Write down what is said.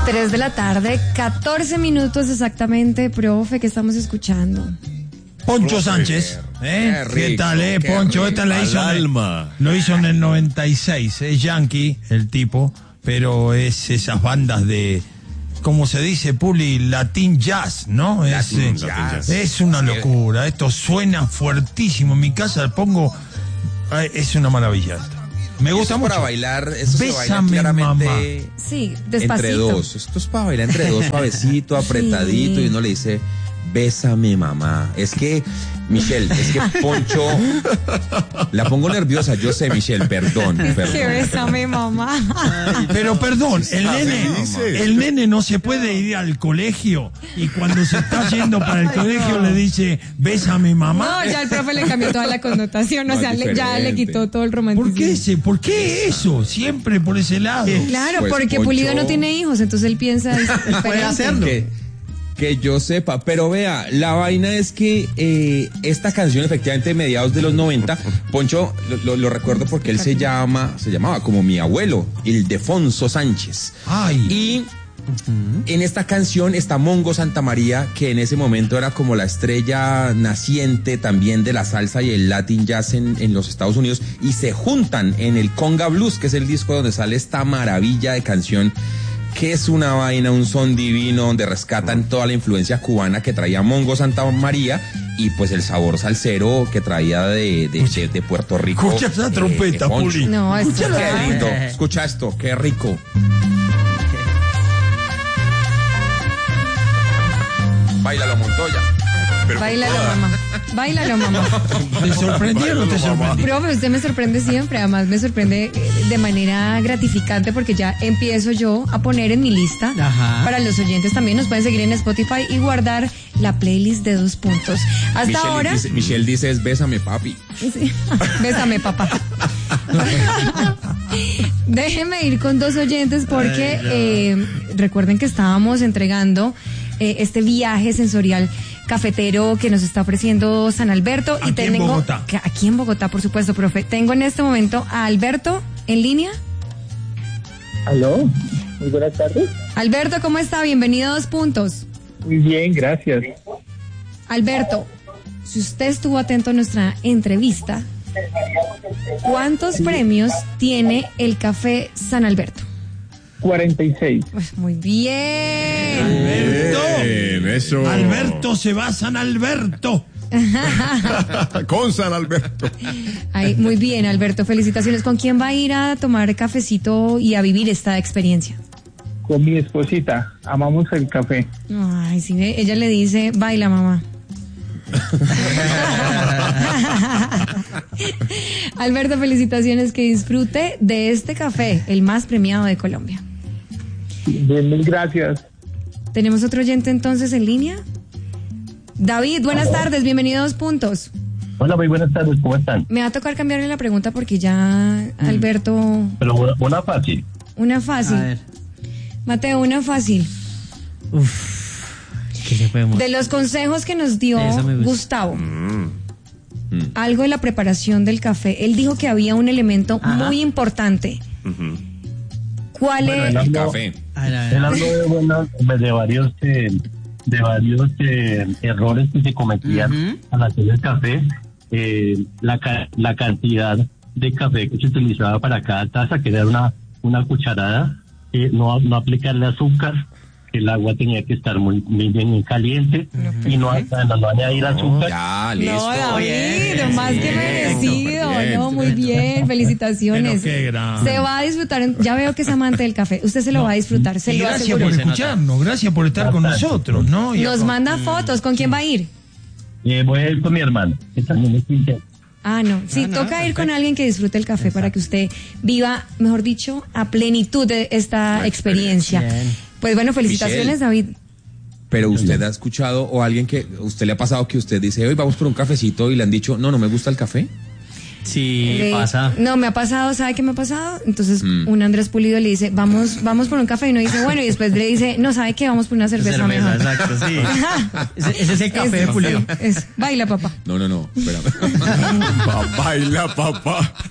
3 de la tarde, 14 minutos exactamente, profe, ¿qué estamos escuchando? Poncho Sánchez, ¿qué tal, Poncho? Esta la hizo lo hizo en el 96, es yankee el tipo, pero es esas bandas de, ¿cómo se dice, Puli? Latin Jazz, ¿no? Latin Jazz. Es una locura, esto suena fuertísimo, en mi casa pongo, es una maravilla esto. Me gusta mucho. Para bailar, eso Bésame, se baila claramente, mamá. Sí, despacito. entre dos. Esto es para bailar entre dos, suavecito, apretadito, Sí. y uno le dice, bésame, mamá. Es que, Michelle, es que Poncho, la pongo nerviosa, yo sé, Michelle, perdón. Que bésame, mamá. Pero perdón, el nene no se puede ir al colegio y cuando se está yendo para el colegio le dice, bésame, mamá. No, ya el profe le cambió toda la connotación, No, o sea, es ya le diferente. quitó todo el romanticismo. ¿Por qué eso? Siempre por ese lado. Claro, Pues, porque Poncho- Pulido no tiene hijos, entonces él piensa Puede hacerlo. Que yo sepa, pero vea, la vaina es que esta canción efectivamente de mediados de los 90, Poncho lo recuerdo porque él se llamaba como mi abuelo, Ildefonso Sánchez. Ay. Y en esta canción está Mongo Santamaría, que en ese momento era como la estrella naciente también de la salsa y el Latin Jazz en los Estados Unidos, y se juntan en el Conga Blues, que es el disco donde sale esta maravilla de canción, que es una vaina, un son divino, donde rescatan toda la influencia cubana que traía Mongo Santamaría y pues el sabor salsero que traía de Puerto Rico. Escucha esa trompeta, Poncho. Puli. No, es Qué lindo, escucha esto, qué rico. Báilalo, Montoya. Báilalo, mamá. Báilalo, mamá. ¿Te sorprendió o no te sorprendió? Profe, usted me sorprende siempre, además me sorprende de manera gratificante porque ya empiezo yo a poner en mi lista. Ajá. Para los oyentes también nos pueden seguir en Spotify y guardar la playlist de 2 puntos. Hasta ahora... Michelle dice es bésame, papi. Sí. Bésame, papá. Déjeme ir con 2 oyentes porque recuerden que estábamos entregando este viaje sensorial cafetero que nos está ofreciendo San Alberto. Aquí en Bogotá. Aquí en Bogotá, por supuesto, profe. Tengo en este momento a Alberto en línea. Aló, muy buenas tardes. Alberto, ¿cómo está? Bienvenido a 2 puntos. Muy bien, gracias. Alberto, si usted estuvo atento a nuestra entrevista, ¿cuántos premios tiene el café San Alberto? 46. Pues muy bien. Alberto. Bien, eso. Alberto se va a San Alberto. Con San Alberto. Ay, muy bien, Alberto, felicitaciones. ¿Con quién va a ir a tomar cafecito y a vivir esta experiencia? Con mi esposita, amamos el café. Ay, sí, ella le dice, baila, mamá. Alberto, felicitaciones, que disfrute de este café, el más premiado de Colombia. Bien, mil gracias. ¿Tenemos otro oyente entonces en línea? David, buenas tardes, bienvenido a 2 puntos. Hola, muy buenas tardes, ¿cómo están? Me va a tocar cambiarle la pregunta porque ya, Alberto, Pero una fácil. una fácil. A ver. Mateo, una fácil. ¿Qué le podemos? De los consejos que nos dio Eso me gusta. Gustavo, algo de la preparación del café, él dijo que había un elemento muy importante. ¿Cuál Bueno, es? él El habló- café. A ver, a ver. Él habló de varios errores que se cometían al hacer el café, la cantidad de café que se utilizaba para cada taza, que era una cucharada, no aplicarle azúcar, que el agua tenía que estar muy bien caliente, y no añadir azúcar. Ya, listo. No, David, más que merecido. bien. No, muy bien, felicitaciones. Pero qué grande. Se va a disfrutar, ya veo que es amante del café. Usted se lo va a disfrutar, se Y lo gracias aseguro. por escucharnos, gracias por estar con nosotros, ¿no? Y Nos manda fotos, ¿con quién va a ir? Voy a ir con mi hermano, que también es quince. Ah, no, sí, toca ir con alguien que disfrute el café para que usted viva, mejor dicho, a plenitud de esta experiencia. Bien. Pues bueno, felicitaciones, Michelle. David. Pero usted ha escuchado o alguien que usted le ha pasado que usted dice, hoy vamos por un cafecito y le han dicho, no me gusta el café. Sí, pasa. No, me ha pasado, ¿sabe qué me ha pasado? Entonces, un Andrés Pulido le dice, vamos por un café, y uno dice, bueno, y después le dice, no, ¿sabe qué? Vamos por una cerveza mejor. Exacto, sí. Ese es el café de Pulido. Baila, papá. No, espérame. Baila, papá.